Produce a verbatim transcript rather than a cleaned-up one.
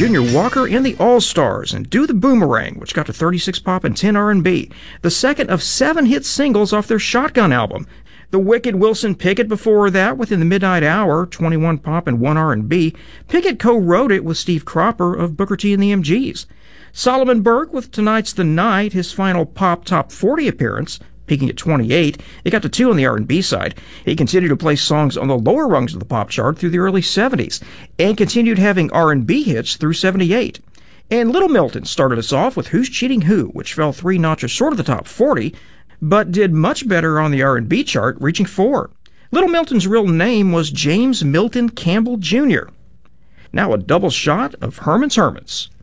Junior Walker and the All-Stars, and Do the Boomerang, which got to thirty-six pop and ten R and B, the second of seven hit singles off their Shotgun album. The Wicked Wilson Pickett before that, Within the Midnight Hour, twenty-one pop and one R and B. Pickett co-wrote it with Steve Cropper of Booker T and the M Gs. Solomon Burke with Tonight's the Night, his final pop top forty appearance, peaking at twenty-eight. It got to two on the R and B side. He continued to play songs on the lower rungs of the pop chart through the early seventies, and continued having R and B hits through seventy-eight. And Little Milton started us off with Who's Cheating Who, which fell three notches short of the top forty, but did much better on the R and B chart, reaching four. Little Milton's real name was James Milton Campbell Junior Now a double shot of Herman's Hermits.